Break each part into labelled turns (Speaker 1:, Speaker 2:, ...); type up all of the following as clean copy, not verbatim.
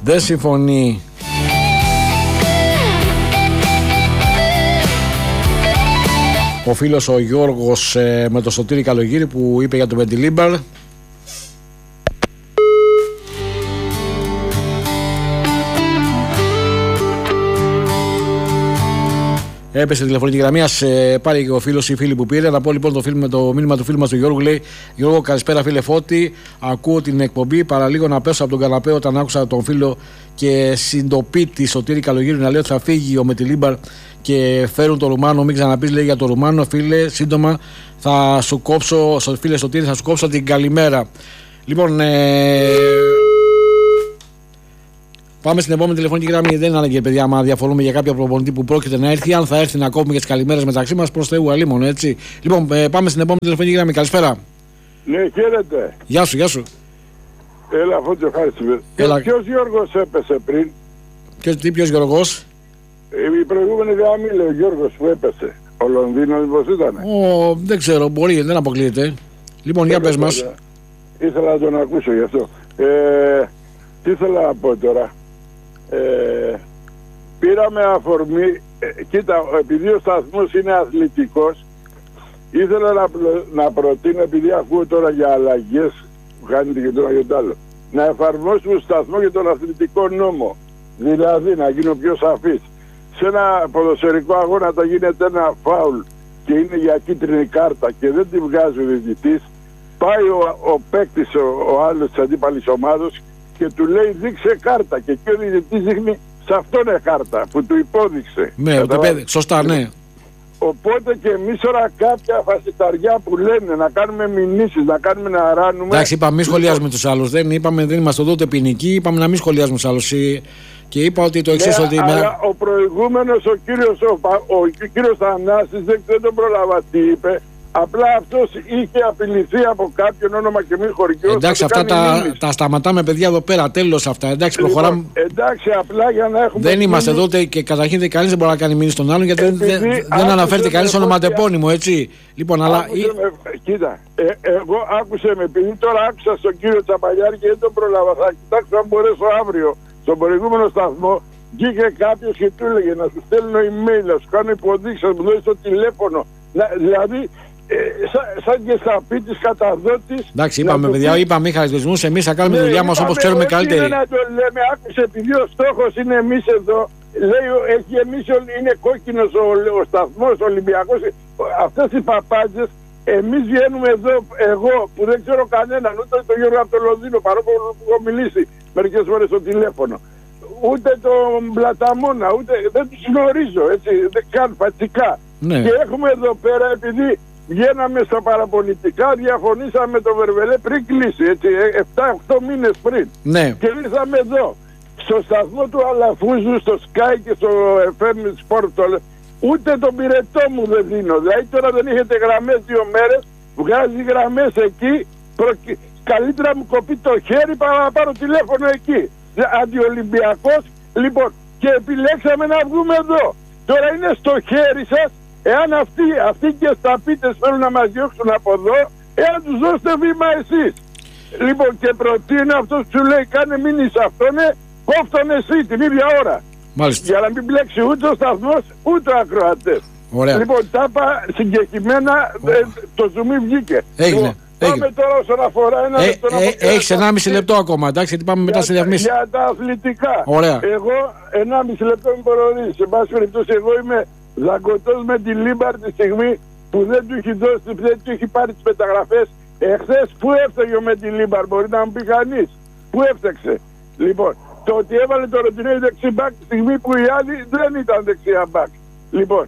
Speaker 1: δεν συμφωνεί. Ο φίλος ο Γιώργος με το Σωτήρη Καλογύρη που είπε για το Μεντιλίμπαρ. Έπεσε τηλεφωνική γραμμή, πάρει και ο φίλος ή φίλη που πήρε. Να πω λοιπόν το μήνυμα του φίλου μας του Γιώργου. Λέει: Γιώργο, καλησπέρα φίλε Φώτη. Ακούω την εκπομπή. Παραλίγο να πέσω από τον καναπέ όταν άκουσα τον φίλο και συντοπίτη Σωτήρη Καλογύρου να λέει ότι θα φύγει ο Μεντιλίμπαρ και φέρουν το Ρουμάνο. Μην ξαναπείς, λέει, για το Ρουμάνο. Φίλε, σύντομα θα σου κόψω, φίλε Σωτήρη, θα σου κόψω την καλημέρα. Λοιπόν, πάμε στην επόμενη τηλεφωνική γραμμή. Δεν είναι ανάγκη, παιδιά, άμα διαφορούμε για κάποιο προπονητή που πρόκειται να έρθει. Αν θα έρθει να κόβουμε και τις καλημέρες μεταξύ μας, προς Θεού αλίμονο, έτσι. Λοιπόν, πάμε στην επόμενη τηλεφωνική γραμμή. Καλησπέρα.
Speaker 2: Ναι, χαίρετε.
Speaker 1: Γεια σου, γεια σου.
Speaker 2: Έλα, Φώτιο, ευχαριστούμε. Ποιος Γιώργος έπεσε πριν?
Speaker 1: Ποιος Γιώργος?
Speaker 2: Η προηγούμενη γραμμή, λέει, ο Γιώργος που έπεσε. Ο Λονδίνος μήπως ήτανε?
Speaker 1: Δεν ξέρω, μπορεί, δεν αποκλείεται. Λοιπόν, για πες μας.
Speaker 2: Ήθελα να τον ακούσω γι' αυτό. Τι ήθελα να πω τώρα. Πήραμε αφορμή, κοίτα, επειδή ο σταθμός είναι αθλητικός, ήθελα να προτείνω, επειδή ακούω τώρα για αλλαγές που κάνετε και τώρα και το άλλο, να εφαρμόσουμε στο σταθμό για τον αθλητικό νόμο. Δηλαδή να γίνω πιο σαφής. Σε ένα ποδοσφαιρικό αγώνα θα γίνεται ένα φάουλ και είναι για κίτρινη κάρτα και δεν τη βγάζει ο διαιτητής, πάει ο παίκτης, ο άλλος της αντίπαλης ομάδος και του λέει δείξε κάρτα και ο διαιτητής δείχνει σε αυτόν κάρτα που του υπόδειξε.
Speaker 1: Ναι, σωστά, ναι.
Speaker 2: Οπότε και εμείς τώρα κάποια φασισταριά που λένε να κάνουμε μηνύσεις, να κάνουμε να ράνουμε.
Speaker 1: Εντάξει, είπαμε μην σχολιάζουμε τους άλλους. Δεν είμαστε εδώ ούτε ποινικοί, είπαμε να μην σχολιάζουμε τους άλλους. Και είπα ότι το εξής, ότι.
Speaker 2: Αλλά ο προηγούμενος, ο κύριος Θανάσης, δεν τον πρόλαβα τι είπε. Απλά αυτός είχε απειληθεί από κάποιον όνομα και μη χωρικιό.
Speaker 1: Εντάξει, αυτά τα σταματάμε, παιδιά, εδώ πέρα. Τέλος αυτά. Εντάξει, προχωράμε.
Speaker 2: Εντάξει, απλά για να έχουμε.
Speaker 1: Δεν είμαστε εδώ και καταρχήν κανείς δεν μπορεί να κάνει μήνυση στον άλλον γιατί δεν αναφέρεται κανείς ονοματεπώνυμο, έτσι. Λοιπόν, αλλά.
Speaker 2: Κοίτα, εγώ άκουσε με, επειδή τώρα άκουσα στον κύριο Τσαπαλιάρη και δεν τον πρόλαβα. Θα κοιτάξω αν μπορέσω αύριο στον προηγούμενο σταθμό. Βγήκε κάποιος και του έλεγε να σου στέλνω email, να σου κάνω υποδείξεις, να μου δώσεις το τηλέφωνο. Δηλαδή. Σαν και στα πίτης καταδότης.
Speaker 1: Εντάξει, είπαμε, παιδιά, είπαμε χαρακτηρισμούς. Εμείς θα κάνουμε τη δουλειά μας όπως ξέρουμε καλύτεροι.
Speaker 2: Δεν το λέμε, άκουσε, επειδή ο στόχος είναι εμείς εδώ. Λέει, έχει εμείς, είναι κόκκινος ο σταθμός, ο Ολυμπιακός. Αυτές οι παπάντζες, εμείς βγαίνουμε εδώ, εγώ που δεν ξέρω κανέναν, ούτε τον Γιώργο από το Λονδίνο, παρόλο που έχω μιλήσει μερικές φορές στο τηλέφωνο. Ούτε τον Πλαταμόνα, ούτε δεν τους γνωρίζω, έτσι, δεν καν φατσικά.
Speaker 1: Ναι.
Speaker 2: Και έχουμε εδώ πέρα, επειδή βγαίναμε στα παραπολιτικά, διαφωνήσαμε με τον Βερβελέ πριν κλείσει, έτσι, 7-8 μήνες πριν.
Speaker 1: Ναι.
Speaker 2: Και ήρθαμε εδώ, στο σταθμό του Αλαφούζου, στο Sky και στο FM Sport, ούτε τον πυρετό μου δεν δίνω. Δηλαδή τώρα δεν έχετε γραμμές 2 μέρες, βγάζει γραμμές εκεί, καλύτερα μου κοπεί το χέρι παρά να πάρω τηλέφωνο εκεί. Αντιολυμπιακός, λοιπόν, και επιλέξαμε να βγούμε εδώ. Τώρα είναι στο χέρι σας. Εάν αυτοί και στα πίτες θέλουν να μας διώξουν από εδώ, εάν τους δώσετε βήμα εσείς. Λοιπόν, και προτείνω αυτός που σου λέει κάνε μήνυση αυτόν, κόφτον εσύ την ίδια ώρα.
Speaker 1: Μάλιστα.
Speaker 2: Για να μην μπλέξει ούτε ο σταθμός ούτε ο ακροατές.
Speaker 1: Ωραία.
Speaker 2: Λοιπόν, τα είπα συγκεκριμένα, το ζουμί βγήκε.
Speaker 1: Έγινε.
Speaker 2: Πάμε τώρα όσον αφορά ένα λεπτό.
Speaker 1: Έχεις 1,5 λεπτό ακόμα, εντάξει, γιατί πάμε μετά σε διαφημίσεις.
Speaker 2: Για τα αθλητικά.
Speaker 1: Ωραία.
Speaker 2: Εγώ 1,5 λεπτό με προρροδίσει. Σε πάση περιπτώσει, εγώ είμαι δαγκωτός με τη Λίμπαρ τη στιγμή που δεν του έχει δώσει, δεν του έχει πάρει τις μεταγραφές. Εχθές που έφταιγε με τη Λίμπαρ, μπορεί να μου πει κανείς. Πού έφταξε. Λοιπόν, το ότι έβαλε το Ροντινέι δεξί μπακ τη στιγμή που οι άλλοι δεν ήταν δεξιά μπακ. Λοιπόν,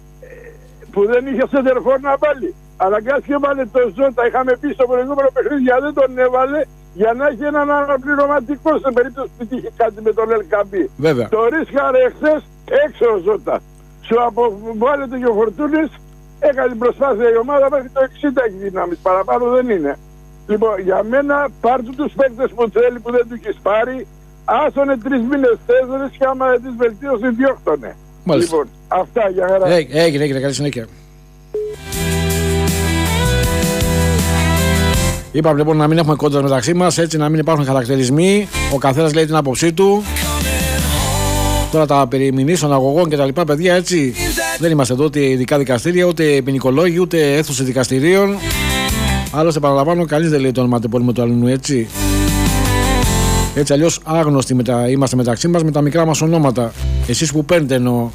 Speaker 2: που δεν είχε σεντερφόρ να βάλει. Αναγκάστηκε έβαλε το Ζώτα. Είχαμε πει στο προηγούμενο παιχνίδι γιατί δεν τον έβαλε για να έχει έναν αναπληρωματικό σε περίπτωση που τύχει κάτι με τον Ελκαμπή. Το ρίσκαρε εχθές έξω ο Ζώτα. Σου αποβάλλεται και ο Φορτούνης, έκανε την προσπάθεια η ομάδα μέχρι το 60 έχει δυνάμεις, παραπάνω δεν είναι. Λοιπόν, για μένα πάρτε τους παίκτες που θέλει που δεν του έχεις πάρει, άσωνε 3 μήνες 4 και άμα δεν τις βελτίωσε διώχτωνε. Λοιπόν, αυτά για χαρά.
Speaker 1: Έγινε, καλή συνέχεια. Είπαμε λοιπόν να μην έχουμε κόντρα μεταξύ μας, έτσι να μην υπάρχουν χαρακτηρισμοί. Ο καθένας λέει την άποψή του. Τώρα τα περί μηνύσεων, αγωγών κτλ. Παιδιά, έτσι δεν είμαστε εδώ ούτε ειδικά δικαστήρια, ούτε ποινικολόγοι, ούτε αίθουσες δικαστηρίων. Άλλωστε, παραλαμβάνω, κανείς δεν λέει το ονοματεπώνυμο του αλλού, έτσι. Έτσι αλλιώς άγνωστοι είμαστε μεταξύ μας με τα μικρά μας ονόματα. Εσείς που παίρνετε εννοώ.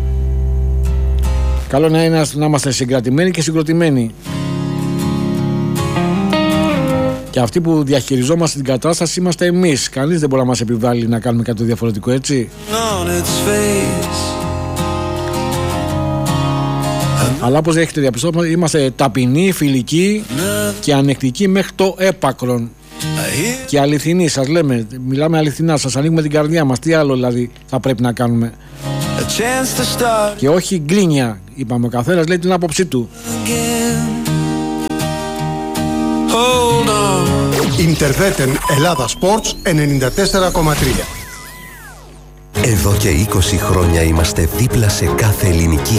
Speaker 1: Καλό είναι να είμαστε συγκρατημένοι και συγκροτημένοι. Και αυτοί που διαχειριζόμαστε την κατάσταση είμαστε εμείς. Κανείς δεν μπορεί να μας επιβάλλει να κάνουμε κάτι διαφορετικό, έτσι. Αλλά όπως έχετε διαπιστώσει, είμαστε ταπεινοί, φιλικοί και ανεκτικοί μέχρι το έπακρον. Και αληθινοί, σας λέμε, μιλάμε αληθινά, σας ανοίγουμε την καρδιά μας. Τι άλλο δηλαδή θα πρέπει να κάνουμε? Και όχι γκρίνια, είπαμε, ο καθένας λέει την άποψή του.
Speaker 3: Ιντερβέτεν Ελλάδα Sports 94,3.
Speaker 4: Εδώ και 20 χρόνια είμαστε δίπλα σε κάθε ελληνική